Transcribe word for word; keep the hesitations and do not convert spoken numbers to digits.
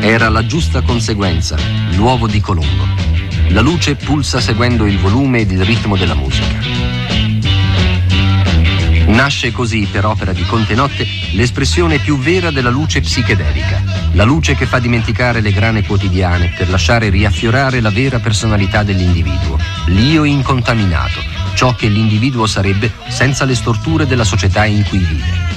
Era la giusta conseguenza, l'uovo di Colombo. La luce pulsa seguendo il volume ed il ritmo della musica. Nasce così, per opera di Conte Notte, l'espressione più vera della luce psichedelica. La luce che fa dimenticare le grane quotidiane per lasciare riaffiorare la vera personalità dell'individuo, l'io incontaminato, ciò che l'individuo sarebbe senza le storture della società in cui vive.